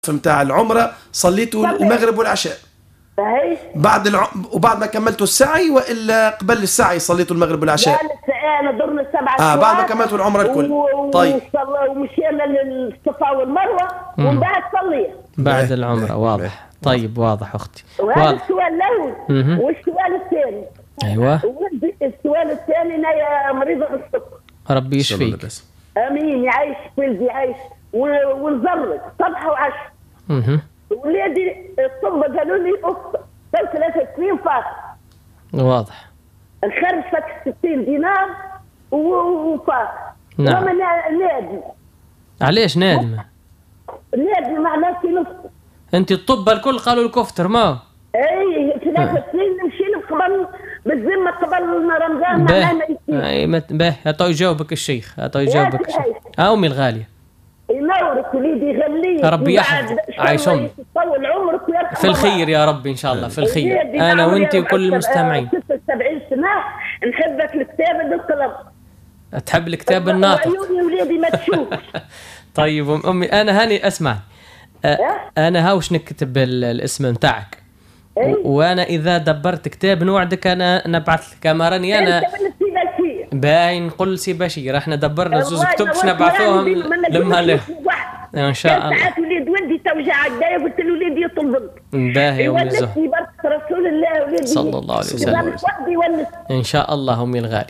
متاع العمرة صليتوا المغرب والعشاء وبعد ما كملتوا السعي وإلا قبل السعي صليتوا المغرب والعشاء؟ لا أنا درنا 7 ساعات بعد ما كملتوا العمرة الكل. طيب ومشينا للصفا والمروة ومن بعد صلينا بعد العمرة. واضح. طيب واضح أختي. وهذا السؤال الأول. والسؤال الثاني أيوة السؤال الثاني أنا يا مريضة بالسكر ربي يشفيك. آمين. يعيش ولدي يعيش ونزرق صبح وعشاء. ولادي الطب قالوا لي أفطر 3 سنين فاطر. واضح. الخرج فك 60 دينار وفاطر. نعم. وأنا نادم. علاش نادمة؟ نادم مع نفسي نفطر. أنت الطب الكل قالوا لك افطر ما؟ أي 3 سنين نمشي قبل بالذمة قبل رمضان معنا أي باهي هاتو يجاوبك الشيخ. أمي الغالية ينورك وليدي يغليك ربي يحفظك. عايش أمي يطول عمرك ويرحم في الخير يا رب إن شاء الله. في الخير أنا وأنت وكل المستمعين. 76 سنة نحبك الكتاب بالقلم. تحب الكتاب الناطق. عيوني وليدي ما تشوف. طيب أمي أنا هاني أسمع. أنا هاوش نكتب الاسم متاعك. وأنا إذا دبرت كتاب نوعدك أنا نبعث لك. أما راني أنا باين نقول سي بشير احنا دبرنا زوز كتب باش نبعثوهم لما له ان شاء الله. ساعات وليد ولدي توجع عدايا قلت له وليدي يطلب باهي ام الزهر برك رسول الله وليدي صلى الله عليه وسلم ان شاء الله. امي الغالي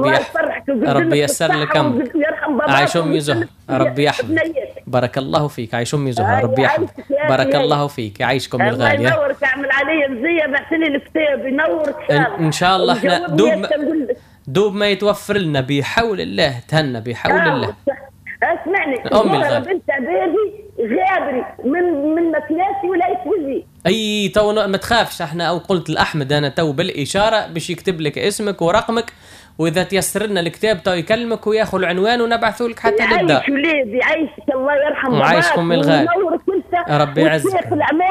ربي ييسر لك امرك. عايش امي زهر ربي يحفظك. بارك الله فيك. عايش امي زهر ربي يحفظك. بارك الله فيك. يعيشكم الغالي. الله ينورك. اعمل علي مزيه بعث لي الكتاب ينورك ان شاء الله. احنا دوب ما يتوفر لنا بحول الله. تهنى بحول الله. اسمعني امي الغالي بنت عبيدي غابري من مكناسي ولا يتوزي اي تو ما تخافش. احنا او قلت لاحمد انا تو بالاشاره باش يكتب لك اسمك ورقمك واذا تيسر لنا الكتاب تو يكلمك وياخذ العنوان ونبعثوا لك حتى للدار. عايش وليدي يعيشك الله يرحم وعايشكم الغالي. ربي يعزك.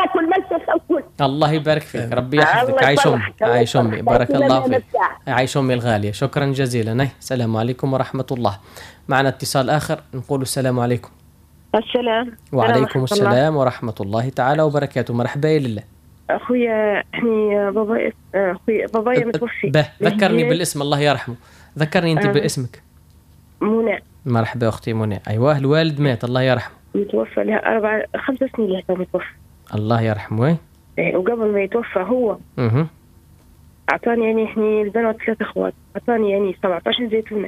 الله يبارك فيك. ربي يحفظك. عايش امي. عايش امي. بارك الله فيك. عايش امي الغاليه. شكرا جزيلا. السلام عليكم ورحمه الله. معنا اتصال اخر نقول السلام عليكم. السلام. وعليكم السلام ورحمه الله تعالى وبركاته. مرحبا لله. اخويا احنا بابايا متوفي. ذكرني بالاسم الله يرحمه. ذكرني انت باسمك. منى. مرحبا اختي منى. ايوه الوالد مات الله يرحمه. متوفى لها 5 سنين له متوفى. الله يرحمه. وقبل ما يتوفى هو اعطاني يعني احنا البنات 3 اخوات اعطاني يعني 17 زيتونه.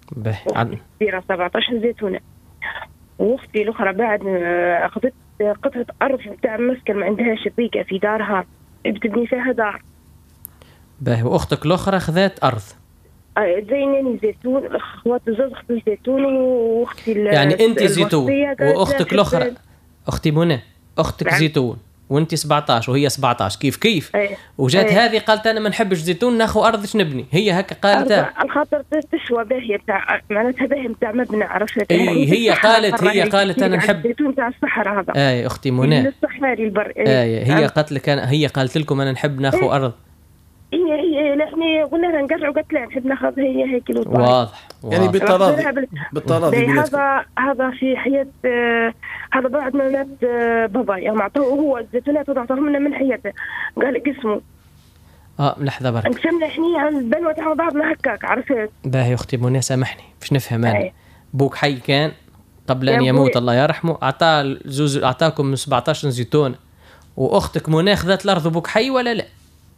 كبيره 17 زيتونه. واختي الاخرى بعد اخذت قطعه ارض بتاع مسكن ما عندها شقيقه في دارها بتبني فيها دار. باهي. واختك الاخرى اخذت ارض زيناني زيتون. اخوات زوج اختي زيتون واختي يعني انت زيتون واختك الاخرى اختي منى اختك زيتون وانت 17 وهي 17 كيف وجات هذه قالت انا ما نحبش زيتون ناخذ ارض اش نبني. هي هكا قالتها الخاطر تسوى باهيه بتاع معناتها باهيه بتاع مبنى عرفت. هي قالت انا نحب الزيتون تاع الصحراء هذا. اختي منى الصحاري البر. هي قالت لك هي قالت لكم انا نحب ناخذ ارض. هي نحن قلنا لها نقرع وقالت لا نحب ناخذ هي هيك. واضح. يعني بالتراضي هذا في حياة هذا بعد ما مات بابايا ما اعطوه هو الزيتونات وضعتهم لنا من حياته قال اسمه. لحظه برك نقسمنا احنا البنوة تاع بعضنا هكاك عرفت. باهي اختي منى سامحني باش نفهم انا. بوك حي كان قبل ان يموت الله يرحمه اعطاكم 17 زيتون واختك منى اخذت الارض بوك حي ولا لا؟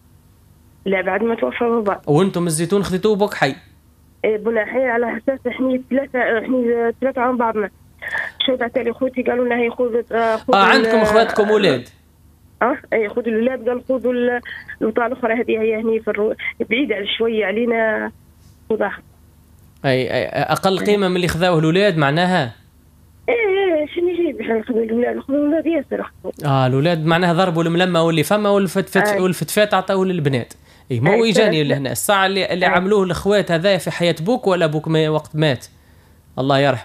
لا بعد ما توفى بابا. وانتم الزيتون خذيتوه بوك حي؟ بنا حي على اساس احنا ثلاثه عن بعضنا. شو تاعي اخوتي قالوا لنا هي خذوا عندكم اخواتكم اولاد؟ اي خذوا الاولاد. قال خذوا الوطا الاخرى هذه هي هني في بعيده شويه علينا خذاها. اي اقل قيمه من اللي خذاوه الاولاد معناها. شنو يجيب احنا ناخذ الاولاد ياسر. الاولاد معناها ضربوا الملمه واللي فما والفتفات عطاوه للبنات. مو اجاني لهنا الساعه اللي عملوه الاخوات هذا في حياه بوك ولا بوك وقت مات الله يرحم.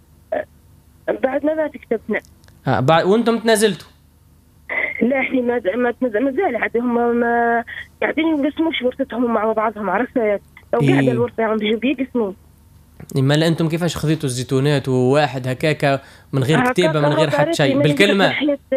بعد ما كتبنا. بعد وانتم تنازلتوا؟ لا احنا ما زال عاد هم ما قاعدين يقسموش ورثتهم مع بعضهم عرفت. لو قاعده الورثه عم بيجوا بيقسموا. إما أنتم كيفاش خذيتوا الزيتونات وواحد هكاكا من غير كتابة من غير حتى شيء بالكلمة